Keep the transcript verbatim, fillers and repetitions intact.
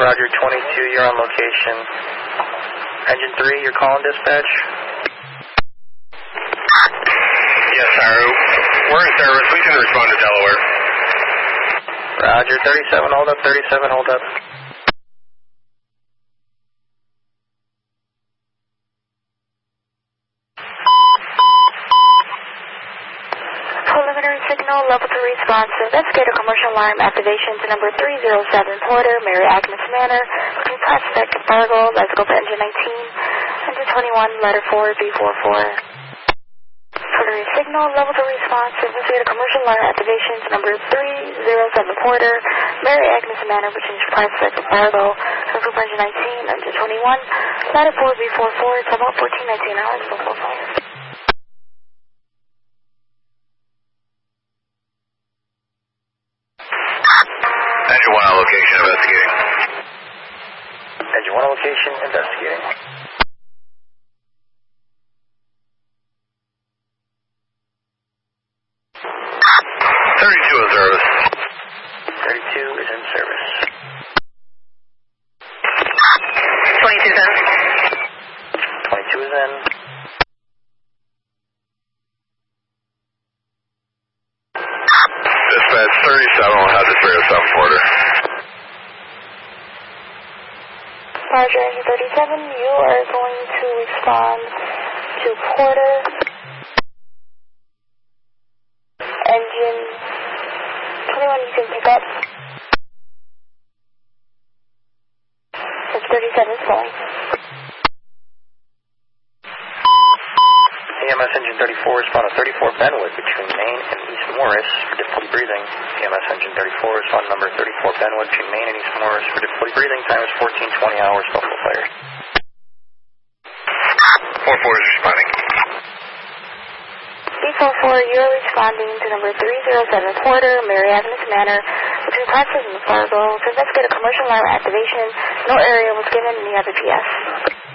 Roger, twenty-two, you're on location. Engine three, you're calling dispatch? Yes, sir. We're in service. We can respond to Delaware. Roger, thirty-seven, hold up, thirty-seven, hold up. Preliminary signal, level two response. Investigator commercial alarm activation to number three zero seven Porter, Mary Agnes Manor. Looking prospect Fargo, let's go for engine nineteen. Engine twenty-one, letter four, B forty-four. Preliminary signal, level two response. Investigator commercial alarm activation to number three zero seven Porter, Mary Agnes Manor, which is prospect Fargo. Let's go for engine nineteen, engine twenty-one, letter four, B forty-four. It's about fourteen nineteen hours before fire. Engine one on location, investigating. Engine one on location, investigating. thirty-two in service. thirty-two is in service. twenty-two is in. twenty-two is in. Dispatch thirty-seven will have the three oh seven Porter. Roger, engine thirty-seven, you are going to respond to Porter. Engine twenty-one, you can pick up. It's thirty-seven is going. E M S engine thirty-four, respond to thirty-four Benwood between Maine and East Morris for difficulty breathing. E M S engine thirty-four, respond to number thirty-four Benwood between Maine and East Morris for difficulty breathing. Time is fourteen twenty hours, Buffalo Fire. four four is responding. B forty-four, you're responding to number three zero seven Porter, Mary Agnes Manor, between Plattsburgh and Fargo. To investigate a commercial alarm activation, no area was given in the other P S.